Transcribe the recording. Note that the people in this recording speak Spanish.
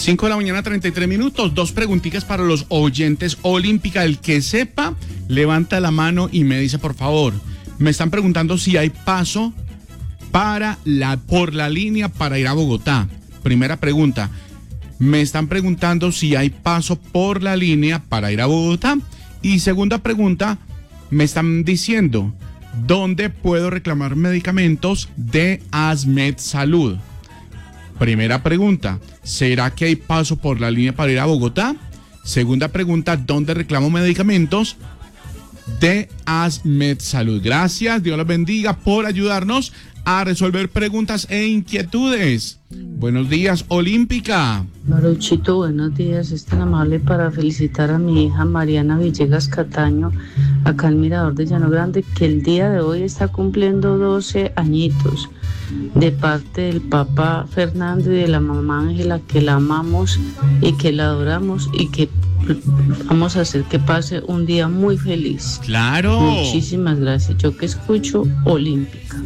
5 de la mañana, 33 minutos. Dos preguntitas para los oyentes Olímpica. El que sepa, levanta la mano y me dice, por favor. Me están preguntando si hay paso por la línea para ir a Bogotá. Primera pregunta. Me están preguntando si hay paso por la línea para ir a Bogotá. Y segunda pregunta, me están diciendo, ¿dónde puedo reclamar medicamentos de ASMED Salud? Primera pregunta, ¿será que hay paso por la línea para ir a Bogotá? Segunda pregunta, ¿dónde reclamo medicamentos de ASMED Salud? Gracias, Dios los bendiga por ayudarnos a resolver preguntas e inquietudes. Buenos días, Olímpica. Maruchito, buenos días. Es tan amable para felicitar a mi hija Mariana Villegas Cataño, acá en Mirador de Llano Grande, que el día de hoy está cumpliendo 12 añitos, de parte del papá Fernando y de la mamá Ángela, que la amamos y que la adoramos y que vamos a hacer que pase un día muy feliz. Claro. Muchísimas gracias. Yo que escucho Olímpica.